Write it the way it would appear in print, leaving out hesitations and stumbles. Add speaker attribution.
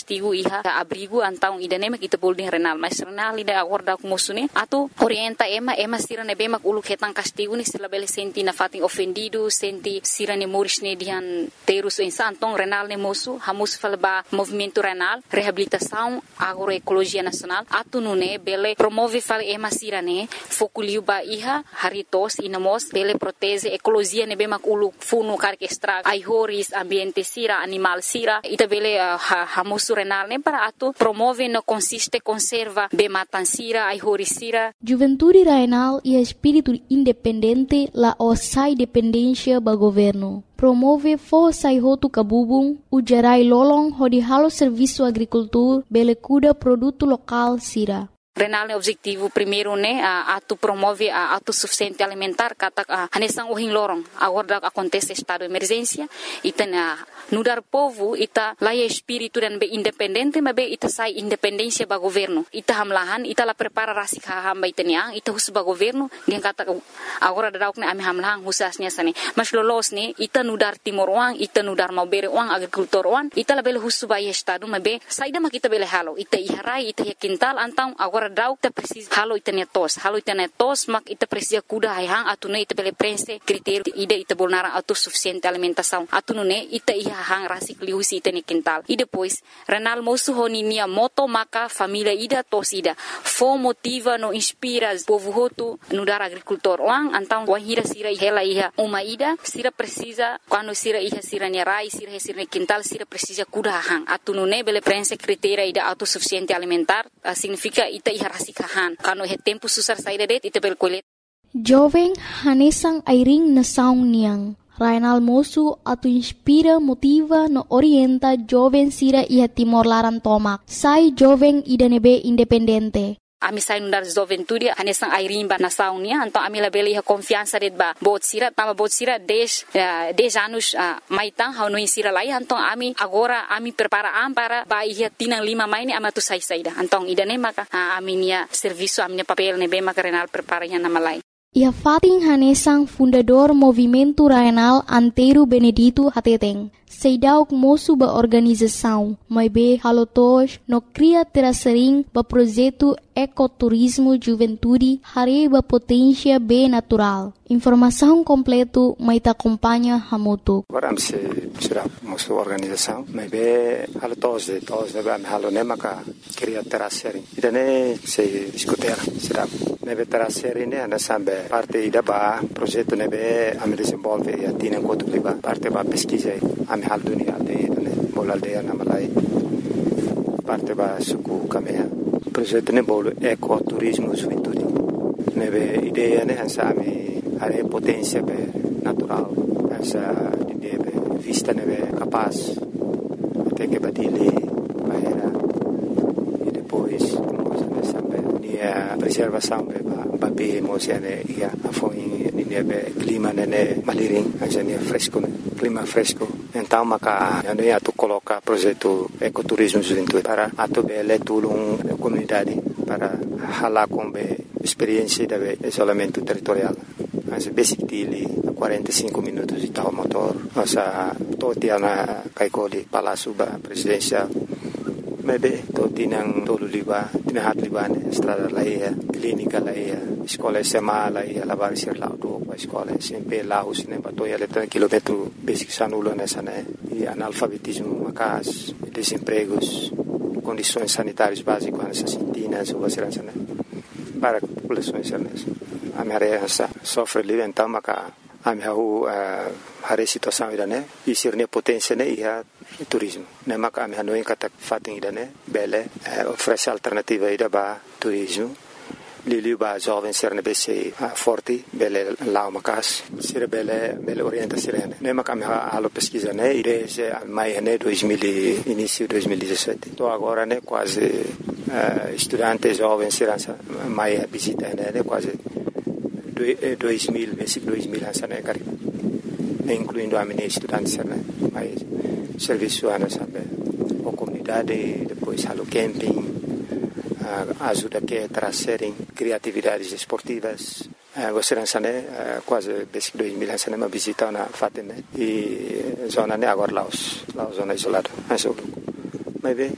Speaker 1: castigo iha abrigo antau idanema kita bolding renal mas renal ida agora com moço atu orienta ema sirane bema ulu ketang castigo ni sila bele senti na fating ofendido senti sirane moris ne dihan terus insan tong renal ne moço hamus falba movimento renal reabilitação agroecologia nacional atu nune bele promove fal ema sirane foculiu ba iha haritos inamos bele protege ecologia ne bema ulu funu karke extra ai horis ambiente sira animal sira ita bele hamus renal ne para atu promove no consiste conserva bema tansira ai horis sira.
Speaker 2: Juventude renal e espírito independente la osai dependência ba governo. Promove força e roto cabubung, o gerai lolong hodi halo serviço agricultor, bele cuida produto local sira.
Speaker 1: Renal é o objetivo primeiro, né? Atu promove a autossuficiência alimentar, kata hanesang uhing lorong. Agora acontece estado de emergência, ita nudar povo, ita laia espírito dan be independente, mas be ita sai independência ba governo. Ita hamlahan, ita la prepara rasik hamba ita niang, ita hus ba governo, dia kata agora dadauk ne ami hamlahan husasnya sane. Mas lolos ne, ita nudar timor uang, ita nudar mau bere uang agrikultor uang, ita la bele hus ba estado, mas be saida mak ita bele halo, ita iharai, ita kintal antang agora dau ita precisa halo ita netos mak ita precisa kuda hayang atune ita bele prense critério ida ita bolnara autossuficiente alimentação atune ita hang rasik liusi ita ne quintal e depois renal moço honinia moto maka família ida tosida fo motiva no inspira povo hotu no dar agricultor wang antang wahira sira hela iha uma ida sira precisa quando sira iha sira nerai sira ne quintal sira precisa kuda hang atune bele prense critério ida autossuficiente alimentar significa ita iha rasik kahan kano he tempo susar saída det ite bel kolet
Speaker 2: jovem hanesang airing na saung niang Rainal moço atu inspira motiva no orienta jovem sira iha timor laran tomak sai jovem idanebe independente.
Speaker 1: Ami sai nundar juventude hanesang airimba na saunia então ami la beli confiança det ba bot sira 10 anos maitang hau no sira lai então ami agora ami prepara para ba ia tinang 5 maini ama tu sai saida então idane maka ami nia serviço ami papel ne be maka renal prepara nya na malai.
Speaker 2: Ia fating hanesang fundador movimento renal Antero Benedito Hateteng. Seidauk moço ba organização, mas be halotos no cria terasering ba projeto ecoturismo juventude hare ba potência be natural. Informação completo mai ta acompanha hamoto.
Speaker 3: Agora se será moço organização, mas be halotos de ba halone maka cria terasering. Idane se discutera será nebe terasering ne ana sambe parte ida ba projeto nebe am desenvolve e atina quanto liba parte ba pesquisa am hal dunia de bol aldeia na malai parte ba suku kamea projeto ne bol ecoturismo juventude nebe ideia ne hansa ami are potência be natural hansa de vista nebe capaz até que badile bahera e depois nós sambe a preservação ba be mosiane ia afoi nebe clima nene maliring hansa ne fresco clima fresco. Então, maka eu atu coloca projeto ecoturismo juventude para atu bele tulung comunidade para halar com experiência de isolamento territorial. Mas basic dele 45 minutos de tal motor. Nossa totia na kaikoli palácio ba presidencial. Mebe totinang tolu liba tinahat libane estrada laia clínica laia escola SMA laia lavar ser laudo a escola sempre laos nem batoia letra quilômetro basic sanulo nessa né e analfabetismo macas desempregos condições sanitárias básicas nessas sintinas ou segurança né para populações a minha área sofre ali então maca a minha hare situação ida né e ser ne potência né ia turismo né maca a minha não kata fating ida né bele oferece alternativa ida ba turismo lili ba jovem ser ne bese forte bele lao macas ser bele orienta sirene né maca a minha alo pesquisa né desde mai né 2000 início 2017 tô agora né quase estudante jovem ser mai visita né quase 2000 basic 2000 hansa né cari incluindo a minha estudante né mais serviço ana sabe a comunidade depois halo camping ajuda que trazerem criatividades esportivas você né quase basic 2000 hansa né uma visita na fatem né e zona né agora Laos zona isolada mas bem